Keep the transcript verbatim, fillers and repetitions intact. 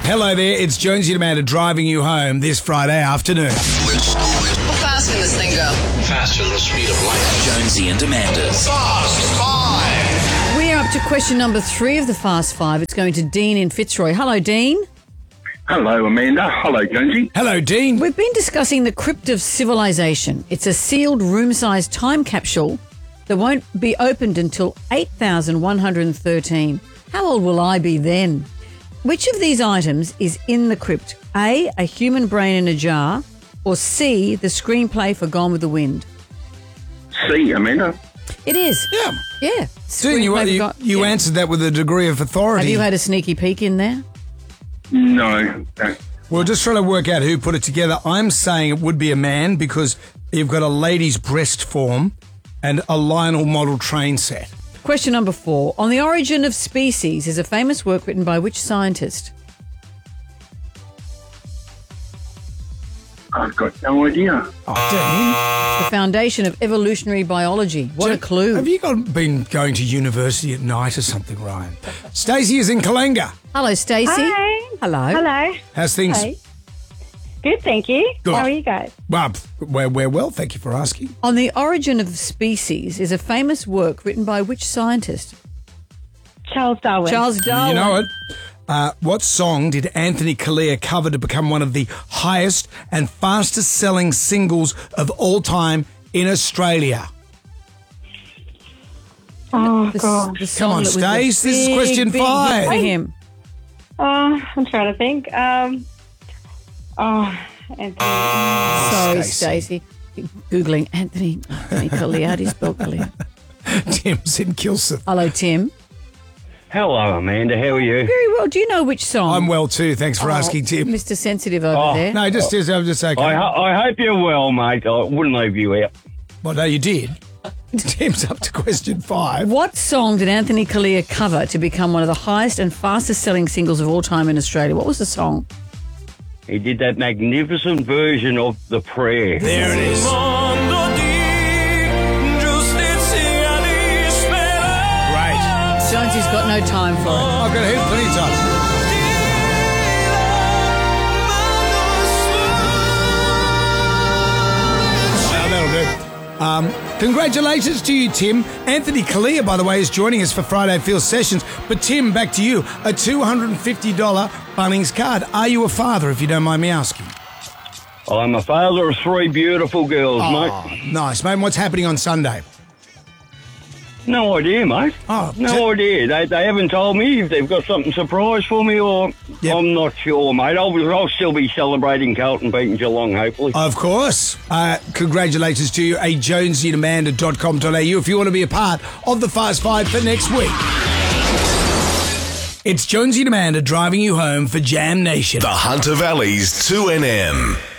Hello there, it's Jonesy and Amanda driving you home this Friday afternoon. How fast can this thing go? Faster than the speed of light. Jonesy and Amanda's Fast Five. We are up to question number three of the Fast Five. It's going to Dean in Fitzroy. Hello, Dean. Hello, Amanda. Hello, Jonesy. Hello, Dean. We've been discussing the Crypt of Civilization. It's a sealed room-sized time capsule that won't be opened until eight thousand one hundred thirteen. How old will I be then? Which of these items is in the crypt? A, a human brain in a jar, or C, the screenplay for Gone with the Wind? C, Amanda. It is. Yeah. Yeah. Dean, you, Screenplay for you, Gone- you yeah. answered that with a degree of authority. Have you had a sneaky peek in there? No. no. We're just trying to work out who put it together. I'm saying it would be a man because you've got a lady's breast form and a Lionel model train set. Question number four. On the Origin of Species is a famous work written by which scientist? I've got no idea. Oh, The foundation of evolutionary biology. What a Dean. clue. Have you got, been going to university at night or something, Ryan? Stacey is in Kalenga. Hello, Stacey. Hi. Hello. Hello. How's things? Hey. Good, thank you. Good. How are you guys? Well, we're, we're well, thank you for asking. On the Origin of Species is a famous work written by which scientist? Charles Darwin. Charles Darwin. You know it. Uh, what song did Anthony Callea cover to become one of the highest and fastest selling singles of all time in Australia? Oh, The, God. the song on, that was a Stace, this is big, question big hit five. for him. Oh, I'm trying to think. Um, oh, Anthony. Sorry, Stacey. Stacey. Googling Anthony Anthony Callea. How do you spell Callea? Tim's in Kilsyth. Hello, Tim. Hello, Amanda. How are you? Very well. Do you know which song? I'm well too, thanks for Oh, asking, Tim. Mister Sensitive over Oh, there. No, just, just, I'm just saying. I, ho- I hope you're well, mate. I wouldn't leave you out. Well, no, you did. Tim's up to question five. What song did Anthony Callea cover to become one of the highest and fastest selling singles of all time in Australia? What was the song? He did that magnificent version of The Prayer. There it is. Great. Jonesy's got no time for it. I've got a heap, plenty of time. Well, that'll do. Um, congratulations to you, Tim. Anthony Callea, by the way, is joining us for Friday Field Sessions. But Tim, back to you. A two hundred fifty dollars Bunnings card. Are you a father, if you don't mind me asking? I'm a father of three beautiful girls, Oh, mate. nice, mate. What's happening on Sunday? No idea, mate. Oh, no so- idea. They, they haven't told me if they've got something surprise for me or... Yep. I'm not sure, mate. I'll, I'll still be celebrating Carlton beating Geelong, hopefully. Of course. Uh, congratulations to you, a jonesy and amanda dot com dot a u if you want to be a part of the Fast Five for next week. It's Jonesy and Amanda driving you home for Jam Nation. The Hunter Valley's two N M.